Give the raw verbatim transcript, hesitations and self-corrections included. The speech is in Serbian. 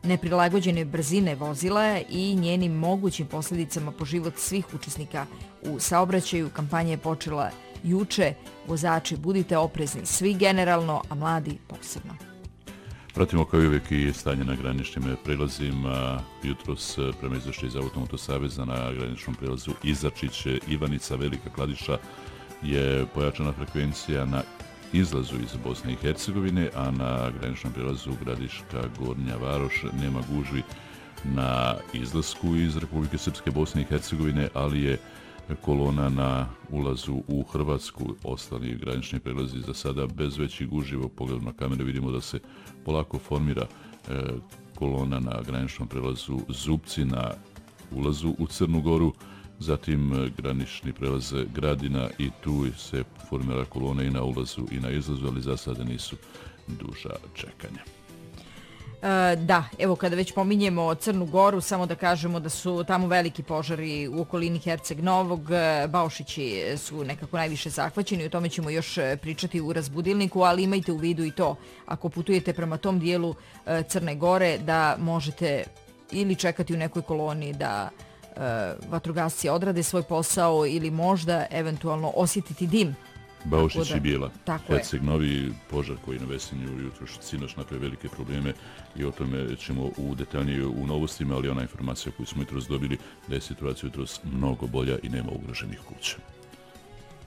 neprilagođene brzine vozila i njenim mogućim posljedicama po život svih učesnika u saobraćaju. Kampanja je počela juče. Vozači, budite oprezni, svi generalno, a mladi posebno. Pratimo kao i uvijek i stanje na graničnim prelazima. Jutros prema izvještaju iz Automotosaveza na graničnom prelazu Izačić-Ivanica Velika Kladiša je pojačana frekvencija na izlazu iz Bosne i Hercegovine, a na graničnom prelazu Gradiška Gornja Varoš nema gužvi na izlasku iz Republike Srpske, Bosne i Hercegovine, ali je kolona na ulazu u Hrvatsku. Ostali granični prelazi za sada bez većih gužvi. Pogledom na kamere vidimo da se polako formira e, kolona na graničnom prelazu Zupci na ulazu u Crnu Goru, zatim granični prelaz Gradina i tu se formira kolona i na ulazu i na izlazu, ali za sada nisu duža čekanja. E, da, evo kada već pominjemo Crnu Goru, samo da kažemo da su tamo veliki požari u okolini Herceg Novog. Baušići su nekako najviše zahvaćeni, o tome ćemo još pričati u Razbudilniku, ali imajte u vidu i to, ako putujete prema tom dijelu Crne Gore, da možete ili čekati u nekoj koloni da e, vatrogasci odrade svoj posao ili možda eventualno osjetiti dim. Baušić i Bijela. Herceg Novi požar koji na Vesinju jutro sinoć napravi velike probleme i o tome ćemo u detaljnije u novostima, ali ona informacija koju smo jutros dobili da je situacija jutros mnogo bolja i nema ugroženih kuća.